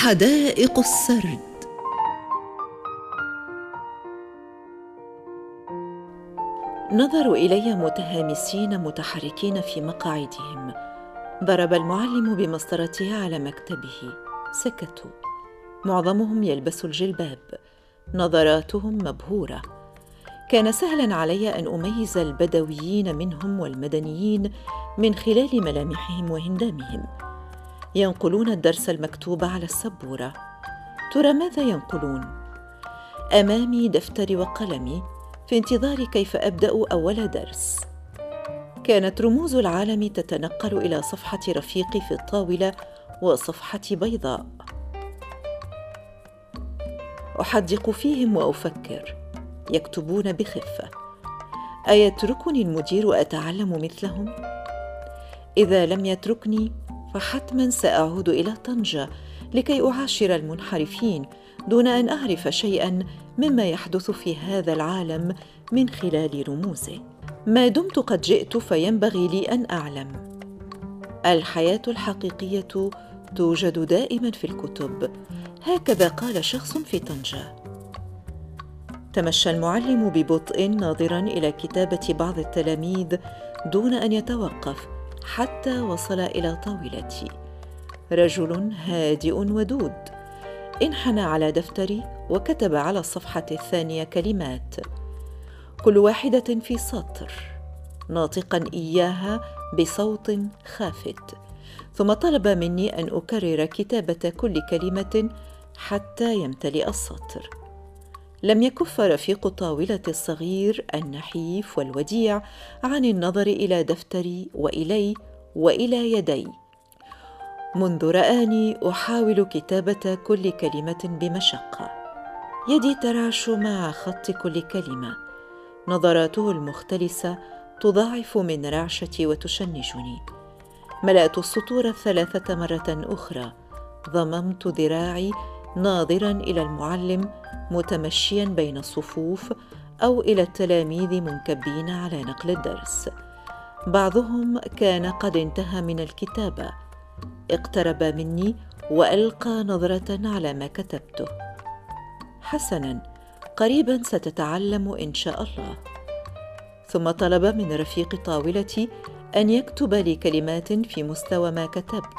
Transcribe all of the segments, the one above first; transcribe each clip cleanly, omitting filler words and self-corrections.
حدائق السرد. نظروا إلي متهامسين متحركين في مقاعدهم. ضرب المعلم بمسطرته على مكتبه. سكتوا. معظمهم يلبس الجلباب. نظراتهم مبهورة. كان سهلاً علي أن أميز البدويين منهم والمدنيين من خلال ملامحهم وهندامهم. ينقلون الدرس المكتوب على السبورة. ترى ماذا ينقلون؟ أمامي دفتري وقلمي في انتظار كيف أبدأ أول درس. كانت رموز العالم تتنقل إلى صفحة رفيقي في الطاولة وصفحة بيضاء. أحدق فيهم وأفكر. يكتبون بخفة. أيتركني المدير أتعلم مثلهم؟ إذا لم يتركني فحتما سأعود إلى طنجة لكي أعاشر المنحرفين دون أن أعرف شيئا مما يحدث في هذا العالم من خلال رموزه. ما دمت قد جئت فينبغي لي أن أعلم. الحياة الحقيقية توجد دائما في الكتب، هكذا قال شخص في طنجة. تمشى المعلم ببطء ناظرا إلى كتابة بعض التلاميذ دون أن يتوقف حتى وصل إلى طاولتي. رجل هادئ ودود. انحنى على دفتري وكتب على الصفحة الثانية كلمات، كل واحدة في سطر، ناطقا إياها بصوت خافت، ثم طلب مني أن أكرر كتابة كل كلمة حتى يمتلئ السطر. لم يكف رفيق طاولة الصغير النحيف والوديع عن النظر إلى دفتري وإلي وإلى يدي. منذ رآني أحاول كتابة كل كلمة بمشقة. يدي ترعش مع خط كل كلمة. نظراته المختلسة تضاعف من رعشتي وتشنجني. ملأت السطور 3 مرات أخرى. ضممت ذراعي ناظرا إلى المعلم متمشيا بين الصفوف أو إلى التلاميذ منكبين على نقل الدرس. بعضهم كان قد انتهى من الكتابة. اقترب مني وألقى نظرة على ما كتبته. حسناً، قريباً ستتعلم إن شاء الله. ثم طلب من رفيق طاولتي أن يكتب لي كلمات في مستوى ما كتبت.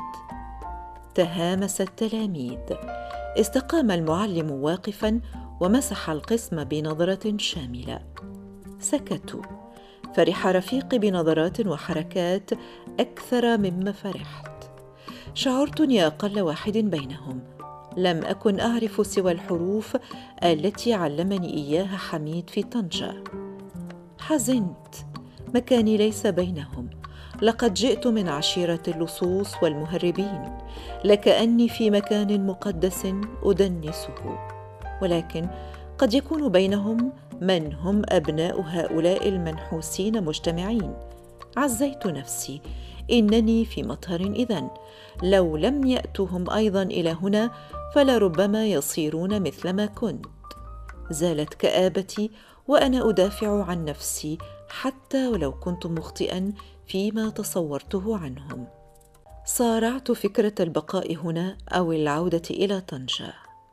تهامس التلاميذ. استقام المعلم واقفاً ومسح القسم بنظرة شاملة. سكتوا. فرح رفيقي بنظرات وحركات أكثر مما فرحت. شعرتني أقل واحد بينهم. لم أكن أعرف سوى الحروف التي علمني إياها حميد في طنجة. حزنت. مكاني ليس بينهم. لقد جئت من عشيرة اللصوص والمهربين، لكأني في مكان مقدس أدنسه، ولكن قد يكون بينهم من هم أبناء هؤلاء المنحوسين مجتمعين. عزيت نفسي. إنني في مطهر إذن. لو لم يأتوا هم أيضا إلى هنا فلربما يصيرون مثلما كنت. زالت كآبتي وأنا أدافع عن نفسي حتى ولو كنت مخطئا فيما تصورته عنهم. صارعت فكرة البقاء هنا أو العودة إلى طنجة.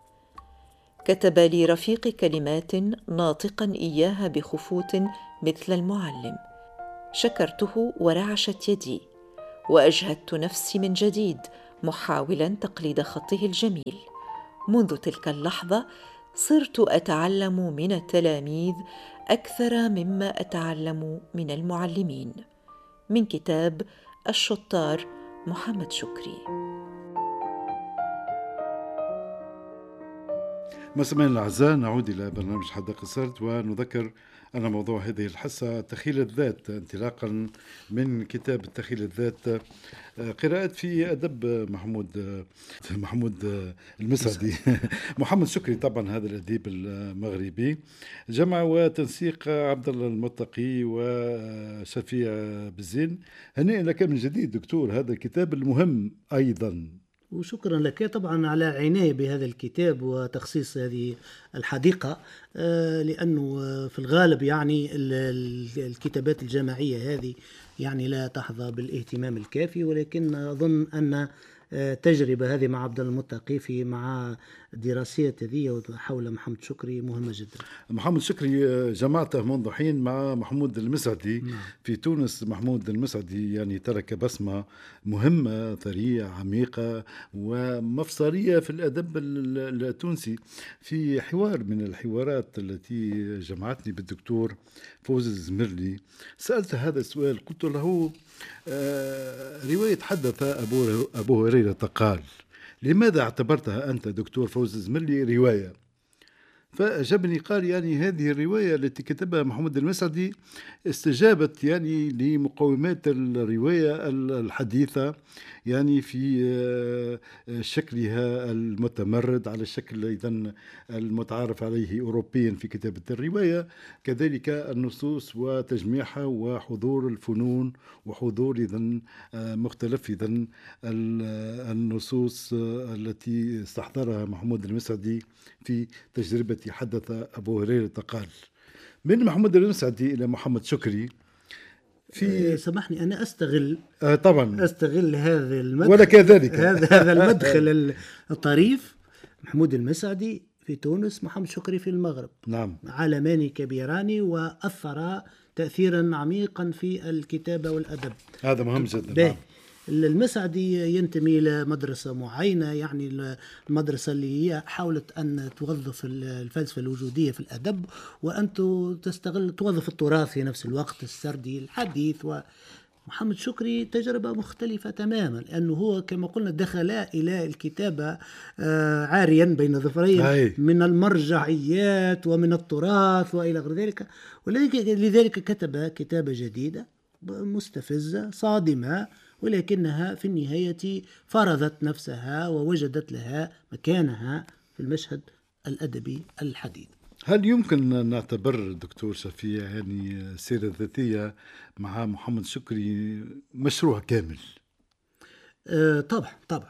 كتب لي رفيقي كلمات ناطقا إياها بخفوت مثل المعلم. شكرته ورعشت يدي، وأجهدت نفسي من جديد محاولا تقليد خطه الجميل. منذ تلك اللحظة صرت أتعلم من التلاميذ أكثر مما أتعلم من المعلمين. من كتاب الشطار، محمد شكري. مستمعينا الأعزاء، نعود إلى برنامج حدائق السرد ونذكر أن موضوع هذه الحصة تخيل الذات، انطلاقا من كتاب تخيل الذات، قراءات في أدب محمود المسعدي محمد شكري، طبعا هذا الأديب المغربي، جمع وتنسيق عبد الله المتقي وشفيع بزين. هنيئا لك من جديد دكتور، هذا الكتاب المهم أيضا. وشكرا لك طبعا على عناية بهذا الكتاب وتخصيص هذه الحديقة، لأنه في الغالب يعني الكتابات الجماعية هذه يعني لا تحظى بالاهتمام الكافي، ولكن أظن أن تجربة هذه مع عبد المتقي مع دراسية هذه حول محمد شكري مهمة جدا. محمد شكري جمعته منذ حين مع محمود المسعدي في تونس. محمود المسعدي يعني ترك بصمة مهمة ثرية عميقة ومفصلية في الأدب التونسي. في حوار من الحوارات التي جمعتني بالدكتور فوز الزمرلي سألت هذا السؤال، قلت له رواية حدث أبو هريرة قال لماذا اعتبرتها أنت دكتور فوز الزمرلي رواية؟ فأجابني قال يعني هذه الرواية التي كتبها محمود المسعدي استجابت يعني لمقومات الرواية الحديثة، يعني في شكلها المتمرد على الشكل أيضا المتعارف عليه أوروبيا في كتابة الرواية، كذلك النصوص وتجميعها وحضور الفنون وحضور إذن مختلف إذن النصوص التي استحضرها محمود المسعدي في تجربة حدث أبو هريرة قال. من محمود المسعدي إلى محمد شكري في سامحني أنا أستغل طبعا أستغل هذا المدخل ولا كذلك هذا المدخل الطريف. محمود المسعدي في تونس، محمد شكري في المغرب، نعم، عالمان كبيران وأثر تأثيرا عميقا في الكتابة والأدب. هذا مهم جدا. نعم. المسعدي ينتمي إلى مدرسة معينة، يعني المدرسة اللي هي حاولت أن توظف الفلسفة الوجودية في الأدب وأن توظف التراث في نفس الوقت السردي الحديث. ومحمد شكري تجربة مختلفة تماما، لأنه هو كما قلنا دخل إلى الكتابة عاريا بين ظفرين من المرجعيات ومن التراث وإلى غير ذلك، ولذلك كتب كتابة جديدة مستفزة صادمة، ولكنها في النهاية فرضت نفسها ووجدت لها مكانها في المشهد الأدبي الحديث. هل يمكن أن نعتبر دكتور شفيع يعني السيرة الذاتية مع محمد شكري مشروع كامل؟ طبعا.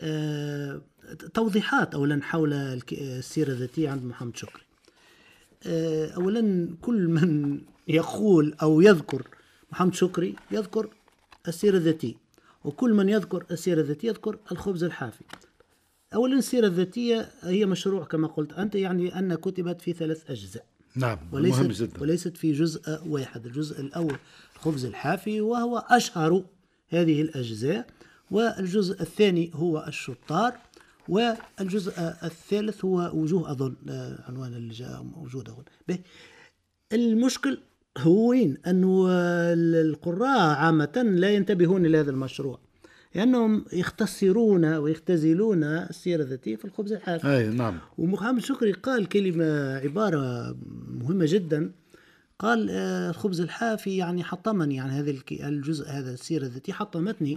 توضيحات أولا حول السيرة الذاتية عند محمد شكري. أولا كل من يقول أو يذكر محمد شكري يذكر السيرة الذاتية، وكل من يذكر السيرة الذاتية يذكر الخبز الحافي. أولا السيرة الذاتية هي مشروع كما قلت أنت، يعني أن كتبت في 3 أجزاء. نعم، مهم جدا. وليست في جزء واحد. الجزء الأول الخبز الحافي وهو أشهر هذه الأجزاء، والجزء الثاني هو الشطار، والجزء الثالث هو وجوه أظن عنوان اللي جاء موجود هنا. المشكل هو وين؟ أنه القراء عامة لا ينتبهون لهذا المشروع، لأنهم يختصرون ويختزلون السيرة الذاتية في الخبز الحافي. نعم. ومحمد شكري قال عبارة مهمة جدا، قال الخبز الحافي يعني حطمني، يعني هذا الجزء هذا السيرة الذاتية حطمتني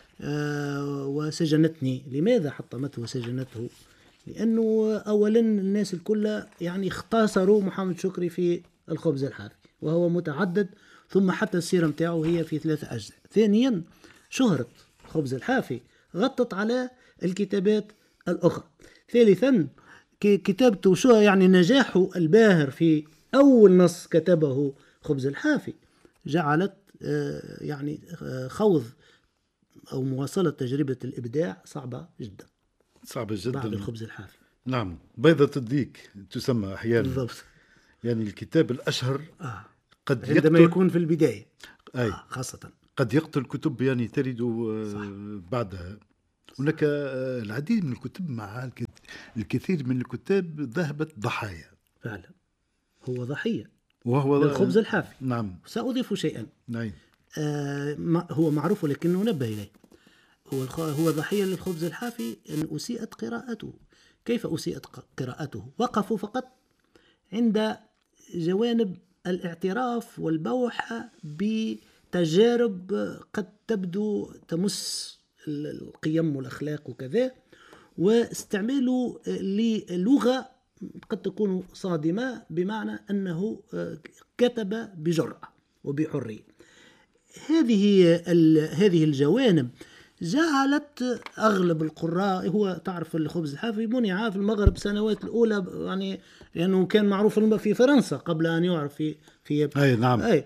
وسجنتني. لماذا حطمته وسجنته؟ لأنه أولا الناس الكل يعني اختصروا محمد شكري في الخبز الحافي وهو متعدد، ثم حتى السيرة متاعه هي في 3 أجزاء. ثانيا شهرة الخبز الحافي غطت على الكتابات الأخرى. ثالثا كتابته شو يعني نجاحه الباهر في أول نص كتبه خبز الحافي جعلت يعني خوض أو مواصلة تجربة الإبداع صعبة جدا بعد الخبز الحافي. نعم، بيضة الديك تسمى أحيانا بالضبط. يعني الكتاب الأشهر قد عندما يكون في البداية خاصة قد يقتل كتب يعني ترد بعدها. هناك العديد من الكتب مع الكثير من الكتاب ذهبت ضحايا. فعلا هو ضحية وهو الخبز الحافي. نعم. سأضيف شيئا. نعم. هو معروف لكنه نبه إليه. هو ضحية للخبز الحافي أن أسيئت قراءته. كيف أسيئت قراءته؟ وقفوا فقط عند جوانب الاعتراف والبوح بتجارب قد تبدو تمس القيم والأخلاق وكذا، واستعماله للغة قد تكون صادمة، بمعنى أنه كتب بجرأة وبحرية. هذه الجوانب جعلت أغلب القراء، هو تعرف الخبز الحافي منع في المغرب السنوات الأولى يعني لأنه كان معروف في فرنسا قبل أن يعرف في أي نعم. أي.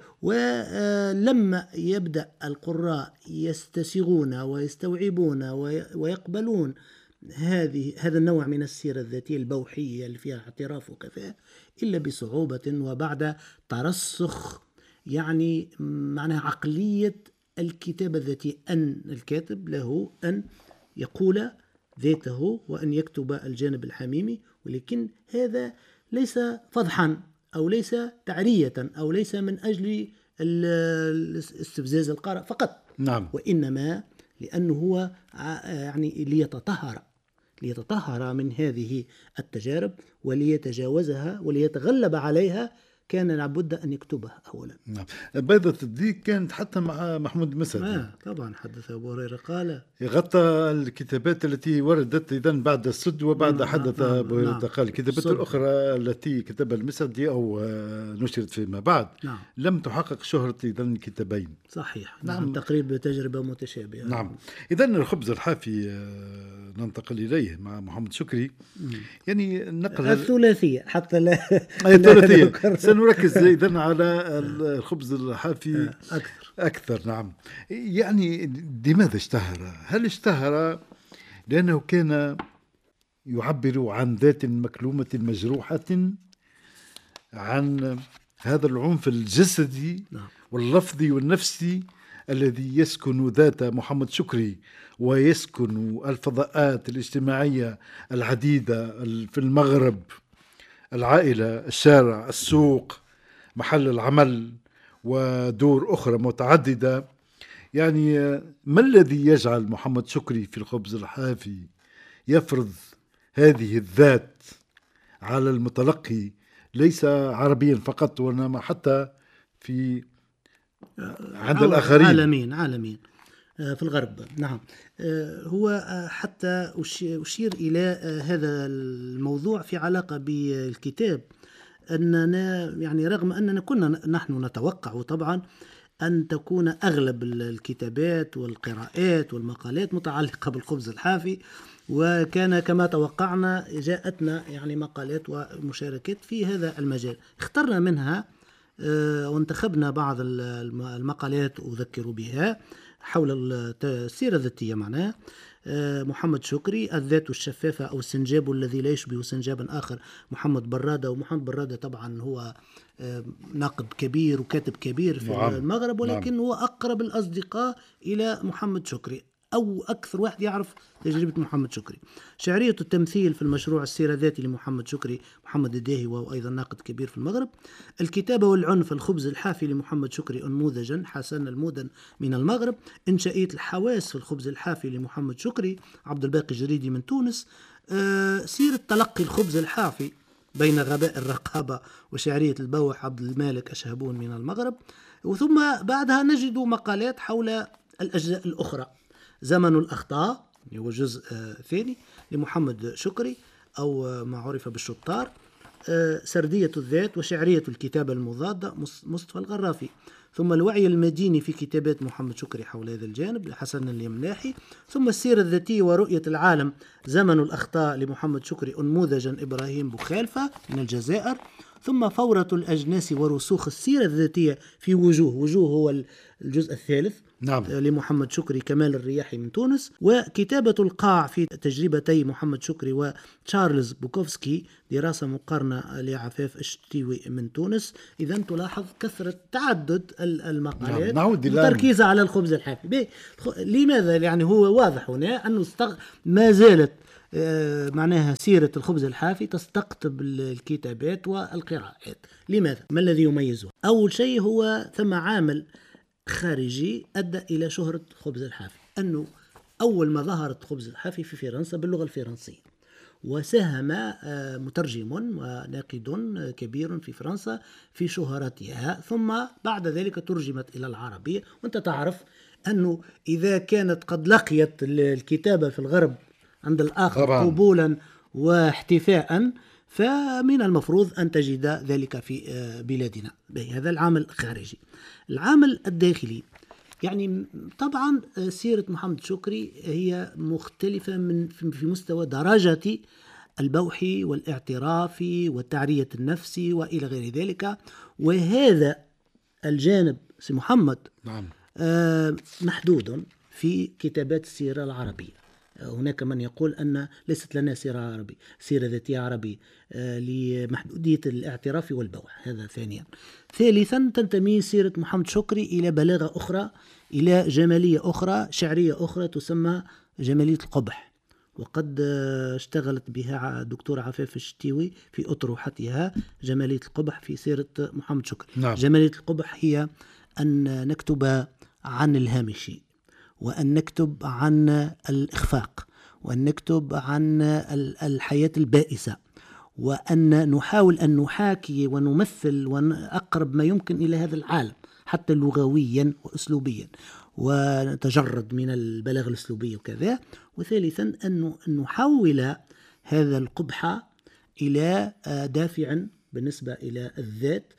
ولما يبدأ القراء يستسيغون ويستوعبون ويقبلون هذا النوع من السيرة الذاتية البوحية اللي فيها اعتراف وكفاءة إلا بصعوبة وبعد ترسخ يعني معناها عقلية الكتابة الذاتية، أن الكاتب له أن يقول ذاته وأن يكتب الجانب الحميمي، ولكن هذا ليس فضحا أو ليس تعرية أو ليس من أجل استفزاز القارئ فقط. نعم. وإنما لأنه هو يعني ليتطهر من هذه التجارب وليتجاوزها وليتغلب عليها، كان لابد أن يكتبها أولا. نعم. بيضة الديك كانت حتى مع محمود المسعدي. طبعا حدث أبو هريرة قال غطى الكتابات التي وردت إذن بعد السد وبعد حدث أبو هريرة. قال الكتابات الأخرى التي كتبها المسعدي أو نشرت فيما بعد لم تحقق شهرة إذن الكتابين. صحيح. نعم. تقريبا تجربة متشابهة. نعم. إذن الخبز الحافي ننتقل إليه مع محمد شكري. يعني نقل الثلاثية حتى الثلاثية سنركز إذن على الخبز الحافي أكثر. نعم. يعني لماذا اشتهر؟ هل اشتهر لأنه كان يعبر عن ذات مكلومة مجروحة، عن هذا العنف الجسدي واللفظي والنفسي الذي يسكن ذات محمد شكري ويسكن الفضاءات الاجتماعية العديدة في المغرب، العائلة، الشارع، السوق، محل العمل ودور أخرى متعددة. يعني ما الذي يجعل محمد شكري في الخبز الحافي يفرض هذه الذات على المتلقي، ليس عربيا فقط وإنما حتى في عند الآخرين عالمين في الغرب. نعم. هو حتى أشير إلى هذا الموضوع في علاقة بالكتاب، أننا يعني رغم أننا كنا نحن نتوقع طبعا أن تكون أغلب الكتابات والقراءات والمقالات متعلقة بالخبز الحافي، وكان كما توقعنا جاءتنا يعني مقالات ومشاركات في هذا المجال. اخترنا منها وانتخبنا بعض المقالات أذكر بها حول السيرة الذاتية. معناه محمد شكري، الذات الشفافة أو السنجاب الذي لا يشبه سنجابا آخر، محمد برادة. ومحمد برادة طبعا هو ناقد كبير وكاتب كبير في المغرب، ولكن هو أقرب الأصدقاء إلى محمد شكري أو أكثر واحد يعرف تجربة محمد شكري. شعرية التمثيل في المشروع السيرة الذاتي لمحمد شكري، محمد الداهي وهو أيضا ناقد كبير في المغرب. الكتابة والعنف، الخبز الحافي لمحمد شكري أنموذجا، حسن المودن من المغرب. إنشائية الحواس في الخبز الحافي لمحمد شكري، عبد الباقي جريدي من تونس. سيرة تلقي الخبز الحافي بين غباء الرقابة وشعرية البوح، عبد المالك أشهبون من المغرب. وثم بعدها نجد مقالات حول الأجزاء الأخرى. زمن الأخطاء هو جزء ثاني لمحمد شكري أو ما عرف بالشطار. سردية الذات وشعرية الكتابة المضادة، مصطفى الغرافي. ثم الوعي المديني في كتابات محمد شكري حول هذا الجانب لحسن اليملاحي. ثم السيرة الذاتية ورؤية العالم، زمن الأخطاء لمحمد شكري أنموذجا إبراهيم بوخالفة من الجزائر. ثم فورة الأجناس ورسوخ السيرة الذاتية في وجوه هو الجزء الثالث. نعم. لمحمد شكري، كمال الرياحي من تونس. وكتابة القاع في تجربتي محمد شكري وتشارلز بوكوفسكي، دراسة مقارنة لعفاف الشتيوي من تونس. إذا تلاحظ كثرة تعدد المقالات والتركيز على الخبز الحافي. لماذا؟ يعني هو واضح هنا أنه ما زالت معناها سيرة الخبز الحافي تستقطب الكتابات والقراءات. لماذا؟ ما الذي يميزه؟ أول شيء هو ثم عامل خارجي أدى إلى شهرة خبز الحافي، أنه أول ما ظهرت خبز الحافي في فرنسا باللغة الفرنسية، وساهم مترجم وناقد كبير في فرنسا في شهرتها، ثم بعد ذلك ترجمت إلى العربية. وأنت تعرف أنه إذا كانت قد لقيت الكتابة في الغرب عند الآخر طبعا قبولا واحتفاء، فمن المفروض أن تجد ذلك في بلادنا. هذا العامل الخارجي. العامل الداخلي، يعني طبعا سيرة محمد شكري هي مختلفة في مستوى درجة البوح والاعتراف والتعرية النفسي وإلى غير ذلك. وهذا الجانب سي محمد نعم. محدود في كتابات السيرة العربية. هناك من يقول أن ليست لنا سيرة ذاتية عربية لمحدودية الاعتراف والبوح. هذا ثانيا. ثالثا تنتمي سيرة محمد شكري إلى بلاغة أخرى، إلى جمالية أخرى، شعرية أخرى تسمى جمالية القبح، وقد اشتغلت بها دكتور عفاف الشتيوي في أطروحتها جمالية القبح في سيرة محمد شكري. نعم. جمالية القبح هي أن نكتب عن الهامشي، وأن نكتب عن الإخفاق، وأن نكتب عن الحياة البائسة، وأن نحاول أن نحاكي ونمثل وأقرب ما يمكن إلى هذا العالم حتى لغويا وأسلوبيا، ونتجرد من البلاغة الأسلوبية وكذا. وثالثا أن نحول هذا القبح إلى دافع بالنسبة إلى الذات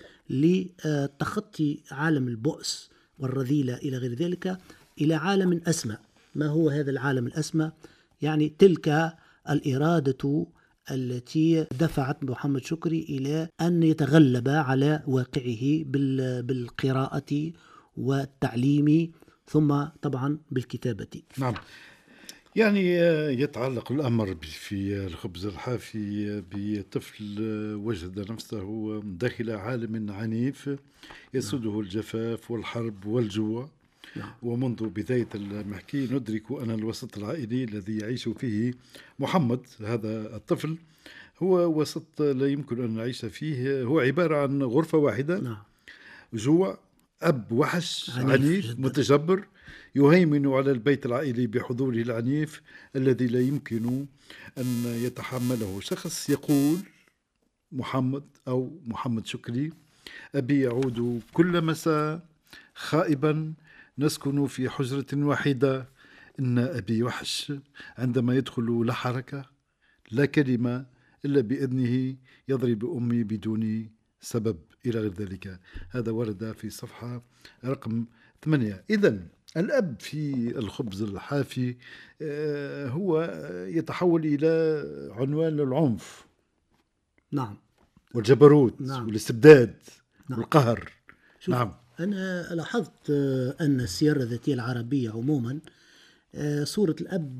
لتخطي عالم البؤس والرذيلة إلى غير ذلك إلى عالم أسمى. ما هو هذا العالم الأسمى؟ يعني تلك الإرادة التي دفعت محمد شكري إلى أن يتغلب على واقعه بالقراءة والتعليم، ثم طبعا بالكتابة. نعم. يعني يتعلق الأمر في الخبز الحافي بطفل وجد نفسه داخل عالم عنيف يسوده الجفاف والحرب والجوع. ومنذ بداية المحكي ندرك أن الوسط العائلي الذي يعيش فيه محمد هذا الطفل هو وسط لا يمكن أن نعيش فيه، هو عبارة عن غرفة واحدة، جوع، أب وحش عنيف متجبر يهيمن على البيت العائلي بحضوره العنيف الذي لا يمكن أن يتحمله شخص. يقول محمد أو محمد شكري: أبي يعود كل مساء خائبا، نسكن في حجرة واحدة، إن أبي وحش، عندما يدخل لا حركة لا كلمة إلا بإذنه يضرب أمي بدون سبب إلى غير ذلك. هذا ورد في صفحة رقم 8. إذن الأب في الخبز الحافي هو يتحول إلى عنوان العنف، نعم، والجبروت، نعم، والاستبداد، نعم، والقهر. نعم. أنا لاحظت أن السيرة الذاتية العربية عموما صورة الأب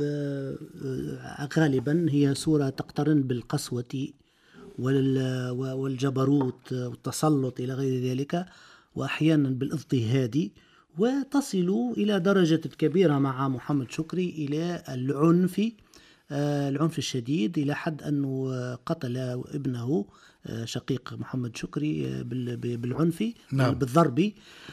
غالبا هي صورة تقترن بالقسوة والجبروت والتسلط إلى غير ذلك، وأحيانا بالاضطهاد، وتصل إلى درجة كبيرة مع محمد شكري إلى العنف الشديد، إلى حد أنه قتل ابنه شقيق محمد شكري بالعنف، نعم، بالضرب.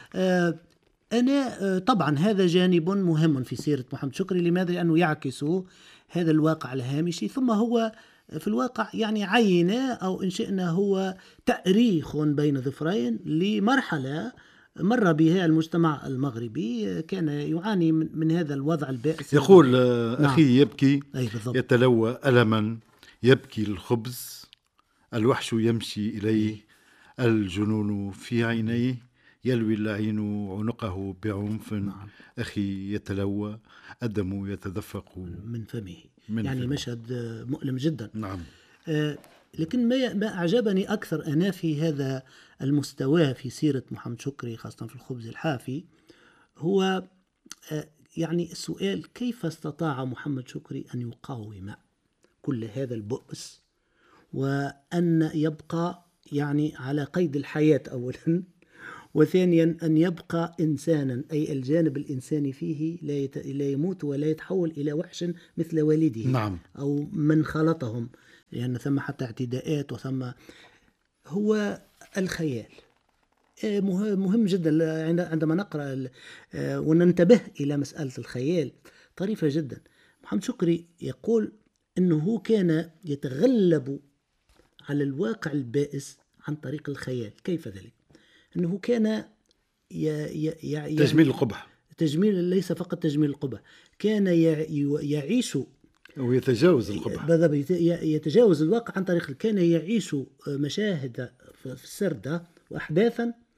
أنا طبعا هذا جانب مهم في سيرة محمد شكري. لماذا؟ لأنه يعكس هذا الواقع الهامشي، ثم هو في الواقع يعني عين أو إن شئنا هو تأريخ بين ظفرين لمرحلة مر بها المجتمع المغربي، كان يعاني من هذا الوضع البائس. يقول أخي: نعم، يبكي يتلوى ألما، يبكي الخبز، الوحش يمشي إليه، الجنون في عينيه، يلوي اللعين عنقه بعنف. نعم. أخي يتلوى، الدم يتدفق من فمه. يعني مشهد مؤلم جدا. نعم. لكن ما أعجبني أكثر أنا في هذا المستوى في سيرة محمد شكري خاصة في الخبز الحافي هو يعني السؤال: كيف استطاع محمد شكري أن يقاوم كل هذا البؤس وأن يبقى يعني على قيد الحياة أولا، وثانيا أن يبقى إنسانا، أي الجانب الإنساني فيه لا يموت ولا يتحول إلى وحش مثل والده. نعم. أو من خلطهم، لأن ثم حتى اعتداءات، وثم هو الخيال مهم جدا عندما نقرأ وننتبه إلى مسألة الخيال طريفة جدا. محمد شكري يقول أنه كان يتغلب على الواقع البائس عن طريق الخيال. كيف ذلك؟ أنه كان تجميل القبح، ليس فقط تجميل القبح، كان يعيش ويتجاوز القبح، يتجاوز الواقع عن طريق، كان يعيش مشاهد في السردة وأحداثا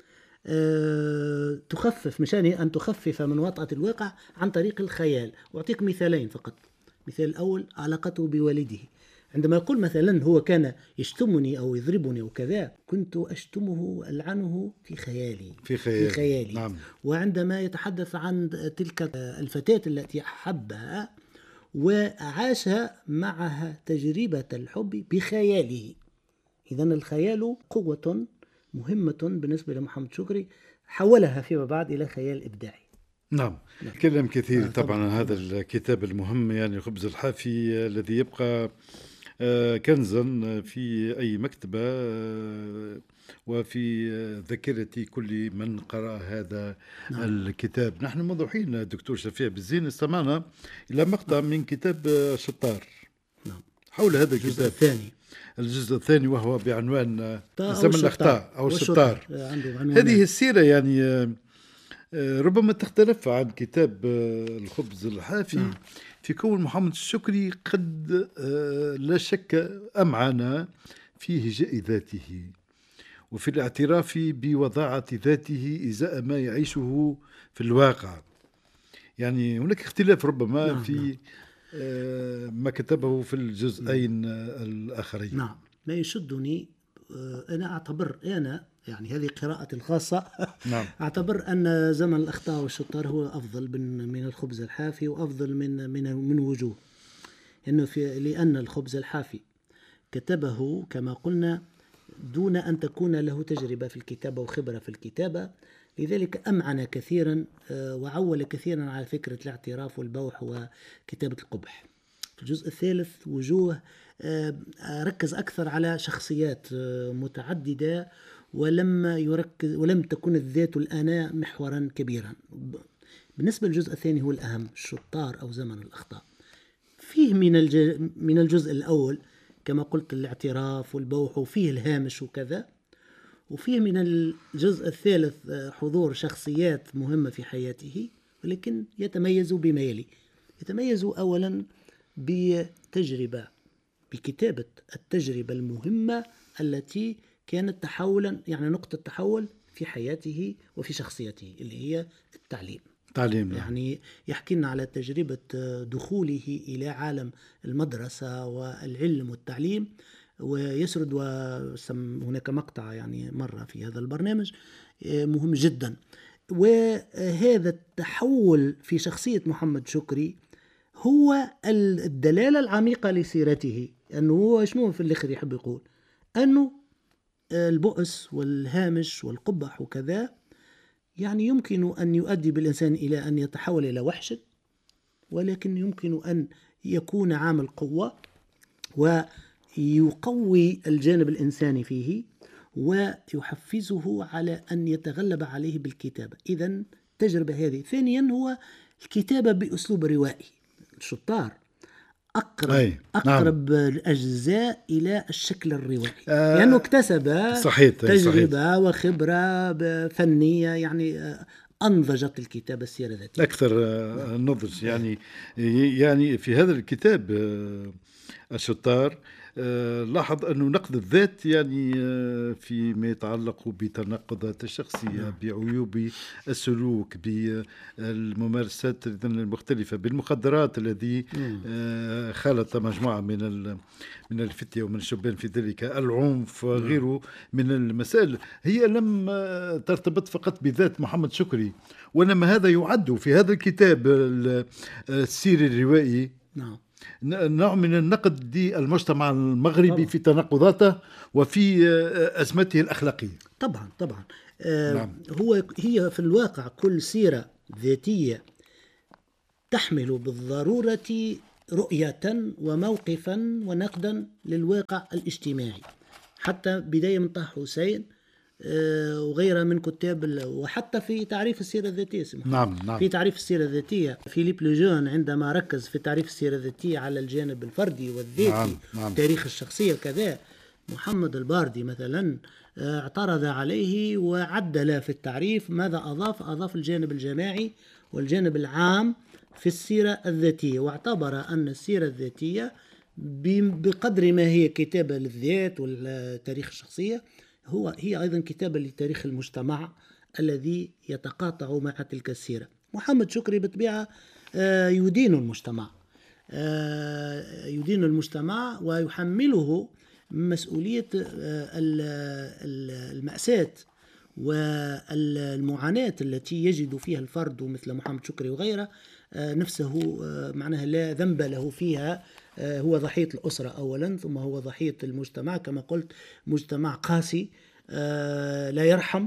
تخفف مشان أن تخفف من وطأة الواقع عن طريق الخيال. أعطيك مثالين فقط. مثال الأول علاقته بوالده، عندما يقول مثلا هو كان يشتمني أو يضربني أو كذا، كنت أشتمه وألعنه في خيالي. في خيالي. نعم. وعندما يتحدث عن تلك الفتاة التي أحبها وعاش معها تجربة الحب بخياله. إذن الخيال قوة مهمة بالنسبة لمحمد شكري، حولها فيما بعد إلى خيال إبداعي. نعم. كلام كثير طبعا هذا الكتاب المهم، يعني الخبز الحافي الذي يبقى كنزا في أي مكتبة وفي ذاكرة كل من قرأ هذا الكتاب. نحن منذ حين دكتور شفيع بالزين استمعنا إلى مقطع من كتاب شطار حول هذا الكتاب الجزء الثاني وهو بعنوان زمن الأخطاء أو الشطار. هذه السيرة يعني ربما تختلف عن كتاب الخبز الحافي في كون محمد الشكري قد لا شك أمعن في هجاء ذاته وفي الاعتراف بوضاعة ذاته إزاء ما يعيشه في الواقع. يعني هناك اختلاف ربما في ما كتبه في الجزئين الآخرين. نعم. ما يشدني أنا أعتبر يعني هذه قراءتي الخاصة. نعم. أعتبر أن زمن الأخطاء والشطار هو أفضل من الخبز الحافي وأفضل من وجوه، لأن الخبز الحافي كتبه كما قلنا دون أن تكون له تجربة في الكتابة وخبرة في الكتابة، لذلك أمعن كثيرا وعول كثيرا على فكرة الاعتراف والبوح وكتابة القبح. في الجزء الثالث وجوه ركز أكثر على شخصيات متعددة ولم تكن الذات الأنا محورا كبيرا. بالنسبة للجزء الثاني هو الأهم، الشطار أو زمن الأخطاء. فيه من الجزء الأول كما قلت الاعتراف والبوح وفيه الهامش وكذا، وفيه من الجزء الثالث حضور شخصيات مهمة في حياته، ولكن يتميز بما يلي. يتميز أولا بكتابة التجربة المهمة التي كانت تحولا، يعني نقطة تحول في حياته وفي شخصيته، اللي هي التعليم. يعني يحكي لنا على تجربة دخوله إلى عالم المدرسة والعلم والتعليم، ويسرد هناك مقطع يعني مرة في هذا البرنامج مهم جدا. وهذا التحول في شخصية محمد شكري هو الدلالة العميقة لسيرته. أنه هو شنو في الآخر يحب يقول؟ أنه البؤس والهامش والقبح وكذا يعني يمكن أن يؤدي بالإنسان إلى أن يتحول إلى وحش، ولكن يمكن أن يكون عامل قوة ويقوي الجانب الإنساني فيه ويحفزه على أن يتغلب عليه بالكتابة. إذن التجربة هذه. ثانيا هو الكتابة بأسلوب روائي. الشطار أقرب الأجزاء إلى الشكل الروائي، لأنه اكتسب تجربة وخبرة فنية، يعني أنضجت الكتابة السيرة الذاتية أكثر نضج. يعني في هذا الكتاب الشطار لاحظ أنه نقد الذات يعني فيما يتعلق بتناقضات الشخصية، بعيوب السلوك، بالممارسات المختلفة، بالمخدرات الذي خالط مجموعة من الفتية ومن الشبان في ذلك، العنف وغيره من المسائل، هي لم ترتبط فقط بذات محمد شكري، وإنما هذا يعد في هذا الكتاب السيري الروائي نوع من النقد للمجتمع المغربي في تناقضاته وفي أزمته الأخلاقية. طبعا هي في الواقع كل سيرة ذاتية تحمل بالضرورة رؤية وموقفا ونقدا للواقع الاجتماعي، حتى بداية من طه حسين وغيرها من كتاب، وحتى في تعريف السيرة الذاتية. نعم. في تعريف السيرة الذاتية فيليب لوجون عندما ركز في تعريف السيرة الذاتية على الجانب الفردي والذاتي، تاريخ الشخصية وكذا. محمد الباردي مثلا اعترض عليه وعدل في التعريف. ماذا أضاف الجانب الجماعي والجانب العام في السيرة الذاتية، واعتبر أن السيرة الذاتية بقدر ما هي كتابة للذات والتاريخ الشخصية، هي أيضا كتابة لتاريخ المجتمع الذي يتقاطع مع تلك السيرة. محمد شكري بالطبيعة يدين المجتمع ويحمله مسؤولية المأساة والمعاناة التي يجد فيها الفرد مثل محمد شكري وغيره نفسه معناها لا ذنب له فيها. هو ضحية الأسرة أولا، ثم هو ضحية المجتمع كما قلت، مجتمع قاسي لا يرحم،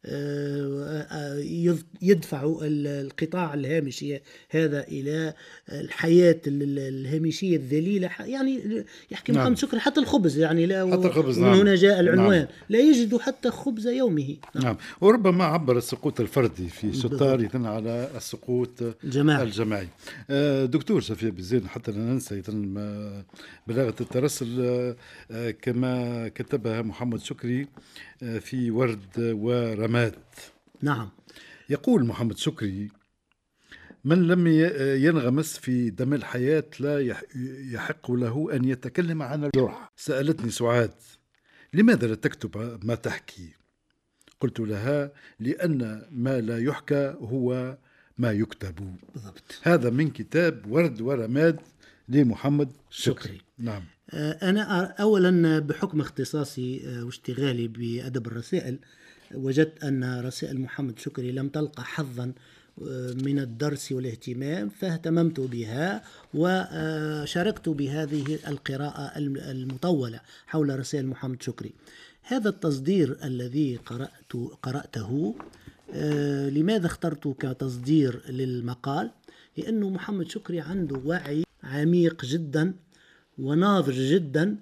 يدفع القطاع الهامشي هذا إلى الحياة الهامشية الذليلة. يعني يحكي نعم. محمد شكري حتى الخبز، يعني لا حتى الخبز، من نعم. هنا جاء العنوان. نعم. لا يجد حتى خبز يومه. نعم. وربما عبر السقوط الفردي في ستار على السقوط الجماعي. دكتور صفية بزين، حتى لا ننسى بلاغة الترسل كما كتبها محمد شكري في ورد ورماد. نعم. يقول محمد شكري: من لم ينغمس في دم الحياة لا يحق له أن يتكلم عن الجرح. سألتني سعاد: لماذا لا تكتب ما تحكي؟ قلت لها: لأن ما لا يحكى هو ما يكتب. بالضبط. هذا من كتاب ورد ورماد لمحمد شكري. نعم. أنا أولا بحكم اختصاصي واشتغالي بأدب الرسائل وجدت أن رسائل محمد شكري لم تلقى حظا من الدرس والاهتمام، فاهتممت بها وشاركت بهذه القراءة المطولة حول رسائل محمد شكري. هذا التصدير الذي قرأته لماذا اخترته كتصدير للمقال؟ لأنه محمد شكري عنده وعي عميق جدا وناضج جدا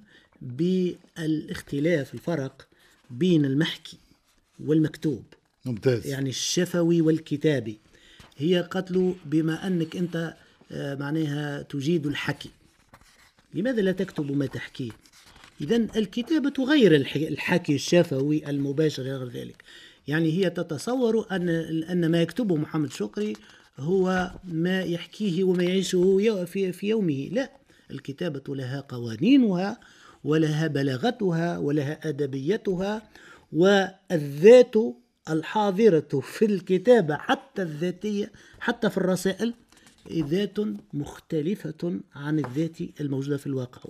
بالاختلاف، الفرق بين المحكي والمكتوب. ممتاز. يعني الشفوي والكتابي. هي قتله بما أنك أنت معناها تجيد الحكي، لماذا لا تكتب ما تحكيه؟ إذن الكتابة غير الحكي الشفوي المباشر غير ذلك. يعني هي تتصور أن ما يكتبه محمد شكري هو ما يحكيه وما يعيشه في يومه. لا، الكتابة لها قوانينها ولها بلاغتها ولها أدبيتها، والذات الحاضرة في الكتابة حتى الذاتية حتى في الرسائل ذات مختلفة عن الذات الموجودة في الواقع.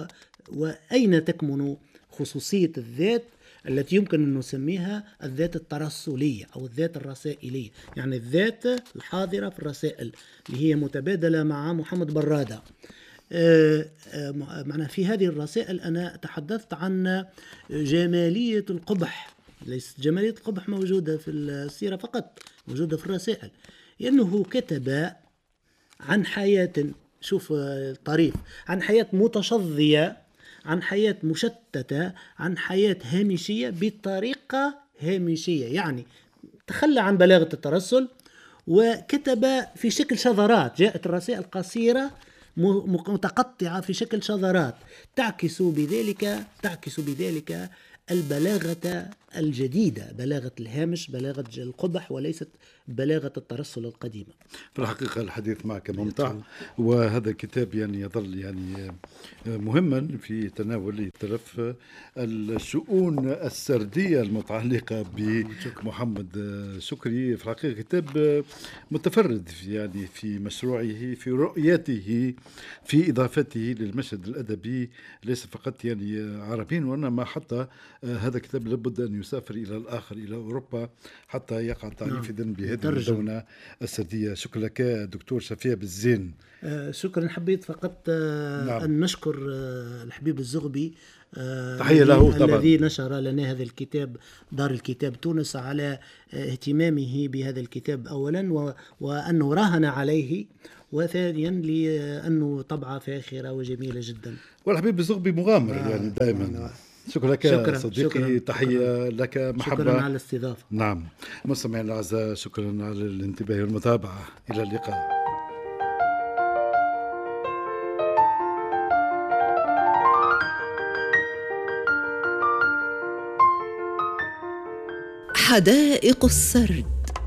وأين تكمن خصوصية الذات التي يمكن أن نسميها الذات الترسلية أو الذات الرسائلية؟ يعني الذات الحاضرة في الرسائل اللي هي متبادلة مع محمد برادة. معنا في هذه الرسائل أنا تحدثت عن جمالية القبح. ليست جمالية القبح موجودة في السيرة فقط، موجودة في الرسائل، لأنه كتب عن حياة، شوف الطريف، عن حياة متشظية، عن حياة مشتتة، عن حياة هامشية بطريقة هامشية. يعني تخلى عن بلاغة الترسل وكتب في شكل شذرات. جاءت الرسائل قصيرة متقطعة في شكل شذرات تعكس بذلك البلاغة الجديدة، بلاغة الهامش، بلاغة القبح، وليست بلاغة الترسل القديمة. في الحقيقة الحديث معك ممتع، وهذا الكتاب يعني يظل مهما في تناول تلف الشؤون السردية المتعلقة بمحمد شكري. في الحقيقة كتاب متفرد في مشروعه، في رؤيته، في إضافته للمشهد الأدبي، ليس فقط عربي، وإنما حتى هذا الكتاب لابد أن يسافر إلى الآخر، إلى أوروبا، حتى يقع تعريف بهذه المدونة السردية. شكرا لك دكتور صفية بزين. شكرا. حبيت فقط أن نشكر الحبيب الزغبي تحية له طبعا، الذي نشر لنا هذا الكتاب، دار الكتاب تونس، على اهتمامه بهذا الكتاب أولا، وأنه راهن عليه، وثانيا لأنه طبعة فاخرة وجميلة جدا. والحبيب الزغبي مغامر دائما. شكرا لك صديقي. شكرا. تحية لك، محبة. شكرا على الاستضافة. نعم. مستمعينا الأعزاء، شكرا على الانتباه والمتابعة. إلى اللقاء. حدائق السرد.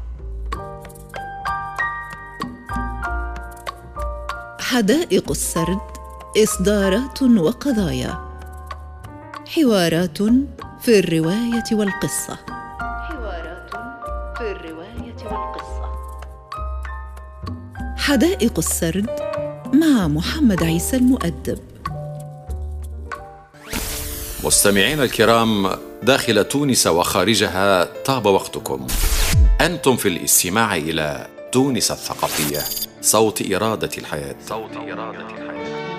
حدائق السرد إصدارات وقضايا، حوارات في الرواية والقصة. في الرواية والقصة. حدائق السرد مع محمد عيسى المؤدب. مستمعين الكرام داخل تونس وخارجها، طاب وقتكم. أنتم في الاستماع إلى تونس الثقافية، صوت إرادة الحياة.